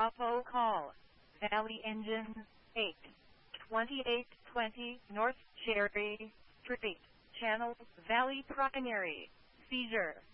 Bravo call. Valley engine 8. 2820 North Cherry Street. Channel Valley Primary. Seizure.